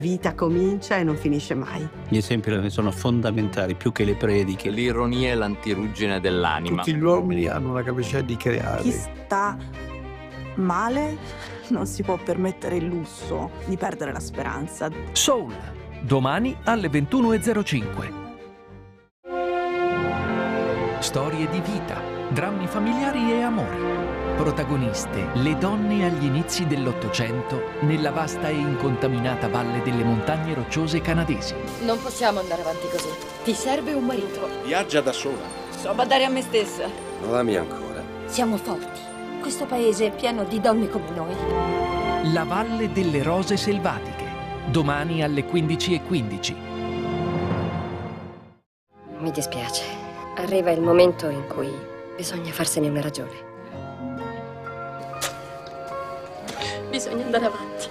Vita comincia e non finisce mai. Gli esempi sono fondamentali, più che le prediche. L'ironia è l'antiruggine dell'anima. Tutti gli uomini hanno la capacità di creare. Chi sta male non si può permettere il lusso di perdere la speranza. Soul, domani alle 21:05. Storie di vita, drammi familiari e amori. Protagoniste, le donne agli inizi dell'Ottocento nella vasta e incontaminata valle delle montagne rocciose canadesi. Non possiamo andare avanti così. Ti serve un marito. Viaggia da sola. So badare a me stessa. Non ami ancora. Siamo forti. Questo paese è pieno di donne come noi. La Valle delle Rose Selvatiche, domani alle 15:15. Mi dispiace. Arriva il momento in cui bisogna farsene una ragione. Bisogna andare avanti.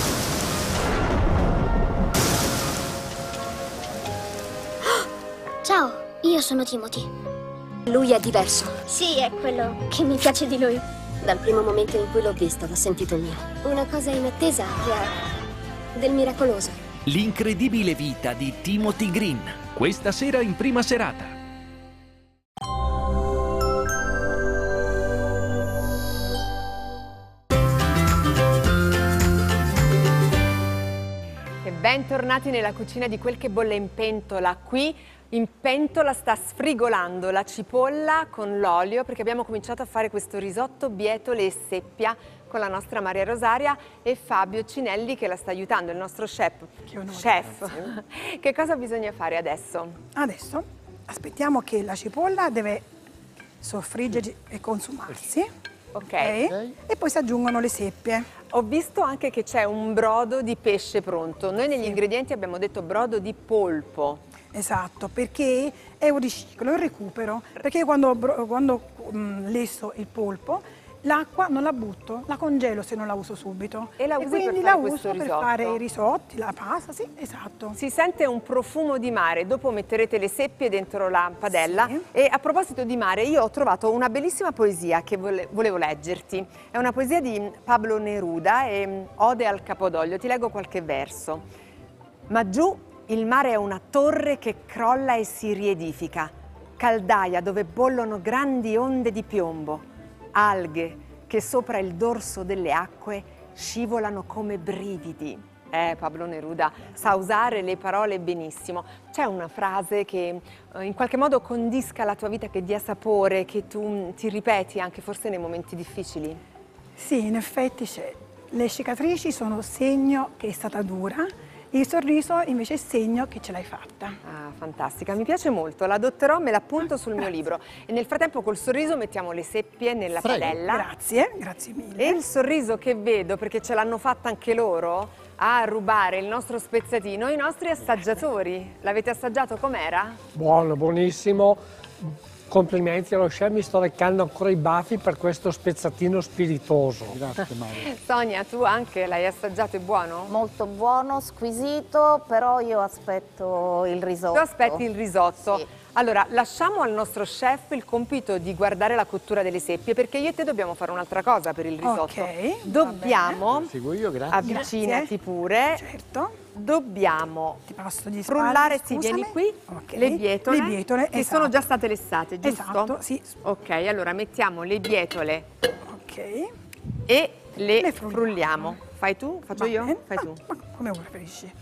Ciao, io sono Timothy. Lui è diverso. Sì, è quello che mi piace di lui. Dal primo momento in cui l'ho visto, l'ho sentito mio. Una cosa inattesa che ha del miracoloso. L'incredibile vita di Timothy Green, questa sera in prima serata. Bentornati nella cucina di Quel che bolle in pentola. Qui in pentola sta sfrigolando la cipolla con l'olio, perché abbiamo cominciato a fare questo risotto bietole e seppia con la nostra Maria Rosaria e Fabio Cinelli che la sta aiutando, il nostro chef. Che cosa bisogna fare adesso? Adesso aspettiamo che la cipolla deve soffriggersi e consumarsi. Ok. E poi si aggiungono le seppie. Ho visto anche che c'è un brodo di pesce pronto. Noi negli ingredienti abbiamo detto brodo di polpo. Esatto, perché è un riciclo, è un recupero. Perché quando lesso il polpo, l'acqua non la butto, la congelo se non la uso subito. E la usi quindi per fare la questo uso per risotto? fare i risotti, la pasta, sì, esatto. Si sente un profumo di mare, dopo metterete le seppie dentro la padella. Sì. E a proposito di mare, io ho trovato una bellissima poesia che volevo leggerti. È una poesia di Pablo Neruda, Ode al Capodoglio. Ti leggo qualche verso. Ma giù il mare è una torre che crolla e si riedifica, caldaia dove bollono grandi onde di piombo, alghe che sopra il dorso delle acque scivolano come brividi. Pablo Neruda sa usare le parole benissimo. C'è una frase che in qualche modo condisca la tua vita, che dia sapore, che tu ti ripeti anche forse nei momenti difficili? Sì, in effetti c'è. Le cicatrici sono segno che è stata dura, il sorriso invece è segno che ce l'hai fatta. Ah, fantastica, mi piace molto, la adotterò, me l'appunto sul mio libro. E nel frattempo col sorriso mettiamo le seppie nella padella. Grazie, grazie mille. E il sorriso che vedo, perché ce l'hanno fatta anche loro, a rubare il nostro spezzatino, i nostri assaggiatori. L'avete assaggiato com'era? Buono, buonissimo. Complimenti allo chef, mi sto leccando ancora i baffi per questo spezzatino spiritoso. Grazie Mario. Sonia, tu anche l'hai assaggiato, è buono? Molto buono, squisito, però io aspetto il risotto. Tu aspetti il risotto. Sì. Allora, lasciamo al nostro chef il compito di guardare la cottura delle seppie, perché io e te dobbiamo fare un'altra cosa per il risotto. Ok, dobbiamo, Seguo io, grazie. avvicinati pure, Certo. dobbiamo Ti passo di frullare, spalle, sì, vieni qui, Ok. le bietole, che esatto. sono già state lessate, giusto? Esatto, sì. Ok, allora mettiamo le bietole Ok. e le Le frulliamo. Fai tu? Faccio Va io? bene. Fai tu. Ma come vuoi preferisci?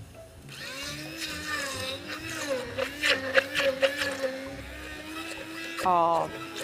Oh.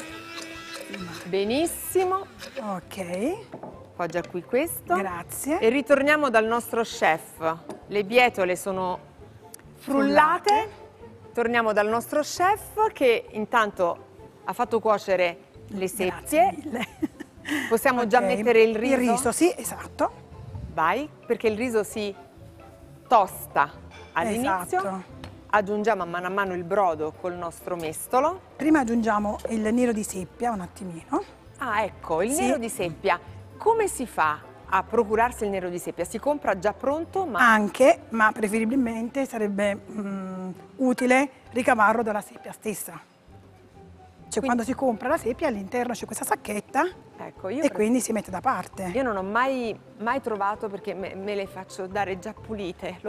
Benissimo. Ok. Poggia qui questo. Grazie. E ritorniamo dal nostro chef. Le bietole sono frullate. Torniamo dal nostro chef che intanto ha fatto cuocere le seppie. Grazie mille. Possiamo già mettere il riso? Il riso, sì, esatto. Vai, perché il riso si tosta all'inizio. Esatto. Aggiungiamo a mano il brodo col nostro mestolo. Prima aggiungiamo il nero di seppia un attimino. Ah, ecco, il Sì. nero di seppia. Come si fa a procurarsi il nero di seppia? Si compra già pronto, ma... Anche, ma preferibilmente sarebbe utile ricavarlo dalla seppia stessa. Cioè quando si compra la seppia all'interno c'è questa sacchetta, ecco, io e quindi si mette da parte. Io non ho mai trovato, perché me le faccio dare già pulite.